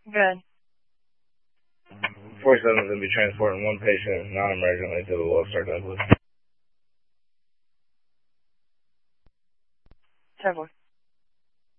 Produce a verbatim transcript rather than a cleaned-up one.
Good. four seven is going to be transporting one patient non-emergently to the Wolfstar Douglas. ten four.